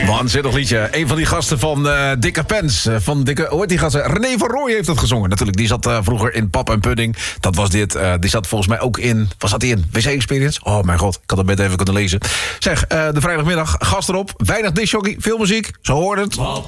Waanzinnig liedje. Een van die gasten van Dikke Pens. Hoe heet die gasten? René van Rooij heeft dat gezongen. Natuurlijk, die zat vroeger in Pap en Pudding. Dat was dit. Die zat volgens mij ook in... Wat zat hij in? WC Experience? Oh mijn god, ik had dat net even kunnen lezen. Zeg, de vrijdagmiddag, gast erop. Weinig discjockey, veel muziek. Zo hoort het.